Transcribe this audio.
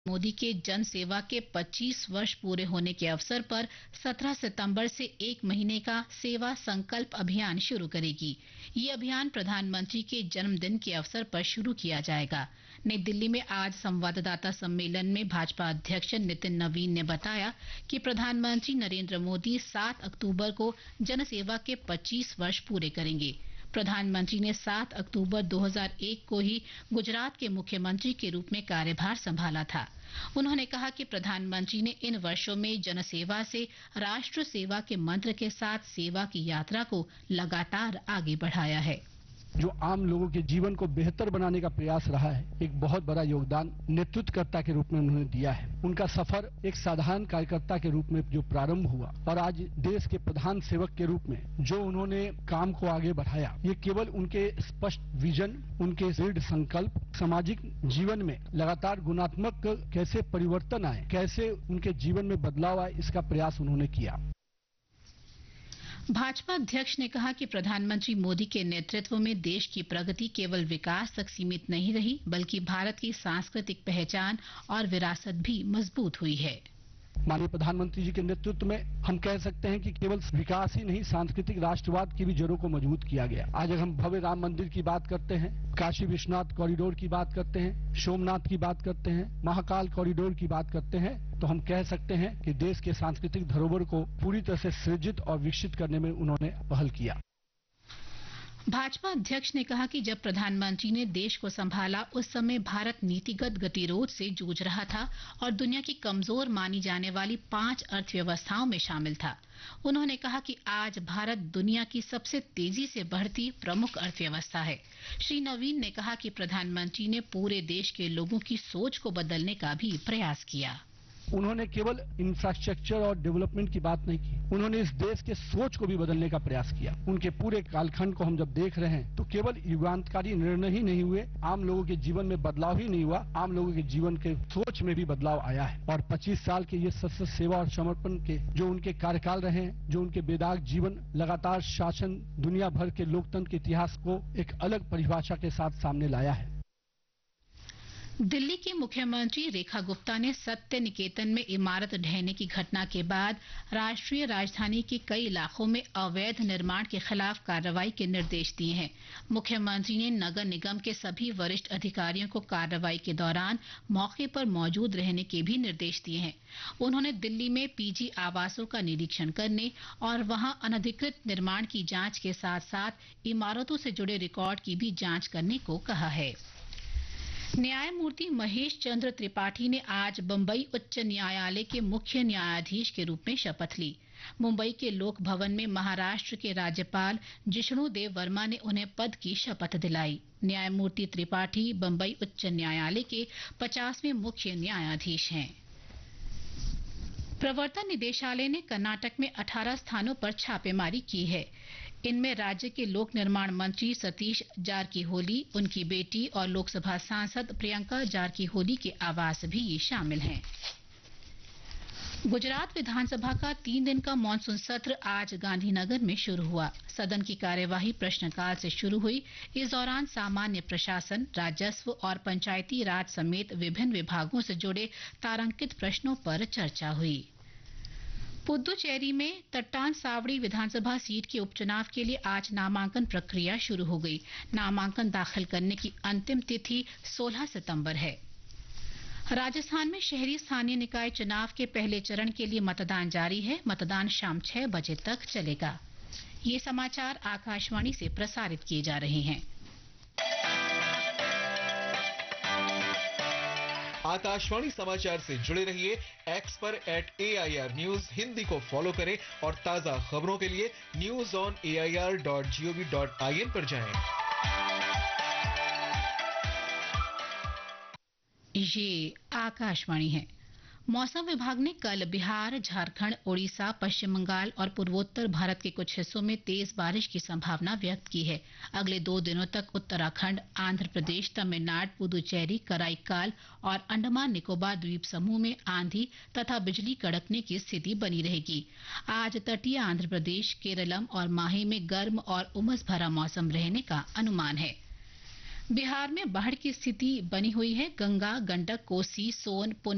मोदी के जन सेवा के 25 वर्ष पूरे होने के अवसर पर 17 सितंबर से एक महीने का सेवा संकल्प अभियान शुरू करेगी। ये अभियान प्रधानमंत्री के जन्मदिन के अवसर पर शुरू किया जाएगा। नई दिल्ली में आज संवाददाता सम्मेलन में भाजपा अध्यक्ष नितिन नवीन ने बताया कि प्रधानमंत्री नरेंद्र मोदी 7 अक्टूबर को जन सेवा के 25 वर्ष पूरे करेंगे। प्रधानमंत्री ने 7 अक्टूबर 2001 को ही गुजरात के मुख्यमंत्री के रूप में कार्यभार संभाला था। उन्होंने कहा कि प्रधानमंत्री ने इन वर्षों में जनसेवा से राष्ट्र सेवा के मंत्र के साथ सेवा की यात्रा को लगातार आगे बढ़ाया है। जो आम लोगों के जीवन को बेहतर बनाने का प्रयास रहा है, एक बहुत बड़ा योगदान नेतृत्वकर्ता के रूप में उन्होंने दिया है। उनका सफर एक साधारण कार्यकर्ता के रूप में जो प्रारंभ हुआ और आज देश के प्रधान सेवक के रूप में जो उन्होंने काम को आगे बढ़ाया, ये केवल उनके स्पष्ट विजन, उनके दृढ़ संकल्प, सामाजिक जीवन में लगातार गुणात्मक कैसे परिवर्तन आए, कैसे उनके जीवन में बदलाव आए, इसका प्रयास उन्होंने किया। भाजपा अध्यक्ष ने कहा कि प्रधानमंत्री मोदी के नेतृत्व में देश की प्रगति केवल विकास तक सीमित नहीं रही, बल्कि भारत की सांस्कृतिक पहचान और विरासत भी मजबूत हुई है। माननीय प्रधानमंत्री जी के नेतृत्व में हम कह सकते हैं कि केवल विकास ही नहीं, सांस्कृतिक राष्ट्रवाद की भी जड़ों को मजबूत किया गया। आज अगर हम भव्य राम मंदिर की बात करते हैं, काशी विश्वनाथ कॉरिडोर की बात करते हैं, सोमनाथ की बात करते हैं, महाकाल कॉरिडोर की बात करते हैं, तो हम कह सकते हैं कि देश के सांस्कृतिक धरोहर को पूरी तरह से सृजित और विकसित करने में उन्होंने पहल किया। भाजपा अध्यक्ष ने कहा कि जब प्रधानमंत्री ने देश को संभाला, उस समय भारत नीतिगत गतिरोध से जूझ रहा था और दुनिया की कमजोर मानी जाने वाली 5 अर्थव्यवस्थाओं में शामिल था। उन्होंने कहा कि आज भारत दुनिया की सबसे तेजी से बढ़ती प्रमुख अर्थव्यवस्था है। श्री नवीन ने कहा कि प्रधानमंत्री ने पूरे देश के लोगों की सोच को बदलने का भी प्रयास किया। उन्होंने केवल इंफ्रास्ट्रक्चर और डेवलपमेंट की बात नहीं की, उन्होंने इस देश के सोच को भी बदलने का प्रयास किया। उनके पूरे कालखंड को हम जब देख रहे हैं तो केवल युगांतकारी निर्णय ही नहीं हुए, आम लोगों के जीवन में बदलाव ही नहीं हुआ, आम लोगों के जीवन के सोच में भी बदलाव आया है। और 25 साल के ये सतत सेवा और समर्पण के जो उनके कार्यकाल रहे हैं, जो उनके बेदाग जीवन, लगातार शासन, दुनिया भर के लोकतंत्र के इतिहास को एक अलग परिभाषा के साथ सामने लाया है। दिल्ली की मुख्यमंत्री रेखा गुप्ता ने सत्य निकेतन में इमारत ढहने की घटना के बाद राष्ट्रीय राजधानी के कई इलाकों में अवैध निर्माण के खिलाफ कार्रवाई के निर्देश दिए हैं। मुख्यमंत्री ने नगर निगम के सभी वरिष्ठ अधिकारियों को कार्रवाई के दौरान मौके पर मौजूद रहने के भी निर्देश दिए हैं। उन्होंने दिल्ली में पीजी आवासों का निरीक्षण करने और वहां अनधिकृत निर्माण की जांच के साथ साथ इमारतों से जुड़े रिकॉर्ड की भी जांच करने को कहा है। न्यायमूर्ति महेश चंद्र त्रिपाठी ने आज बंबई उच्च न्यायालय के मुख्य न्यायाधीश के रूप में शपथ ली। मुंबई के लोक भवन में महाराष्ट्र के राज्यपाल जिष्णु देव वर्मा ने उन्हें पद की शपथ दिलाई। न्यायमूर्ति त्रिपाठी बंबई उच्च न्यायालय के 50वें मुख्य न्यायाधीश हैं। प्रवर्तन निदेशालय ने कर्नाटक में 18 स्थानों पर छापेमारी की है। इनमें राज्य के लोक निर्माण मंत्री सतीश जारकीहोली, उनकी बेटी और लोकसभा सांसद प्रियंका जारकीहोली के आवास भी शामिल हैं। गुजरात विधानसभा का 3 दिन का मॉनसून सत्र आज गांधीनगर में शुरू हुआ। सदन की कार्यवाही प्रश्नकाल से शुरू हुई। इस दौरान सामान्य प्रशासन, राजस्व और पंचायती राज समेत विभिन्न विभागों से जुड़े तारांकित प्रश्नों पर चर्चा हुई। पुद्दुचेरी में तट्टान सावड़ी विधानसभा सीट के उपचुनाव के लिए आज नामांकन प्रक्रिया शुरू हो गई। नामांकन दाखिल करने की अंतिम तिथि 16 सितंबर है। राजस्थान में शहरी स्थानीय निकाय चुनाव के पहले चरण के लिए मतदान जारी है। मतदान शाम 6 बजे तक चलेगा। ये समाचार आकाशवाणी से प्रसारित किए जा रहे हैं। आकाशवाणी समाचार से जुड़े रहिए। एक्स पर @AIR न्यूज हिंदी को फॉलो करें और ताजा खबरों के लिए news.air.gov.in पर जाएं। ये आकाशवाणी है। मौसम विभाग ने कल बिहार, झारखंड, ओडिशा, पश्चिम बंगाल और पूर्वोत्तर भारत के कुछ हिस्सों में तेज बारिश की संभावना व्यक्त की है। अगले 2 दिनों तक उत्तराखंड, आंध्र प्रदेश, तमिलनाडु, पुदुचेरी, कराईकाल और अंडमान निकोबार द्वीप समूह में आंधी तथा बिजली कड़कने की स्थिति बनी रहेगी। आज तटीय आंध्र प्रदेश, केरलम और माहे में गर्म और उमस भरा मौसम रहने का अनुमान है। बिहार में बाढ़ की स्थिति बनी हुई है। गंगा, गंडक, कोसी, सोन,